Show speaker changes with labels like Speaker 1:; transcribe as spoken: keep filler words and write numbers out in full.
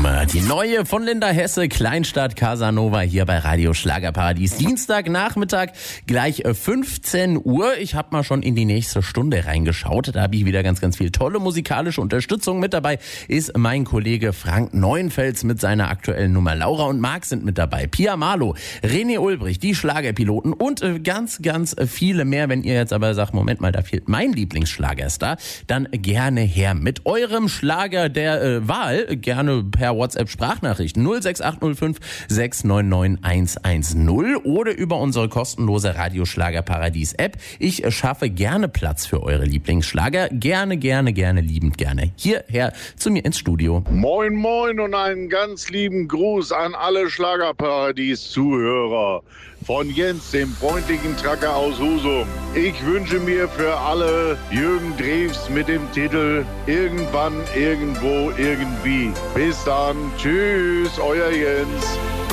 Speaker 1: Nummer. Die neue von Linda Hesse, Kleinstadt Casanova hier bei Radio Schlagerparadies. Dienstagnachmittag, gleich fünfzehn Uhr. Ich habe mal schon in die nächste Stunde reingeschaut. Da habe ich wieder ganz, ganz viel tolle musikalische Unterstützung. Mit dabei ist mein Kollege Frank Neuenfels mit seiner aktuellen Nummer. Laura und Marc sind mit dabei. Pia Marlow, René Ulbricht, die Schlagerpiloten und ganz, ganz viele mehr. Wenn ihr jetzt aber sagt, Moment mal, da fehlt mein Lieblingsschlagerstar, dann gerne her mit eurem Schlager der äh, Wahl. Gerne per WhatsApp-Sprachnachricht null sechs acht null fünf sechs neun neun eins eins null oder über unsere kostenlose Radio Schlagerparadies-App. Ich schaffe gerne Platz für eure Lieblingsschlager. Gerne, gerne, gerne, liebend gerne. Hierher zu mir ins Studio.
Speaker 2: Moin, moin und einen ganz lieben Gruß an alle Schlagerparadies-Zuhörer. Von Jens, dem freundlichen Tracker aus Husum. Ich wünsche mir für alle Jürgen Drews mit dem Titel Irgendwann, Irgendwo, Irgendwie. Bis dann. Tschüss, euer Jens.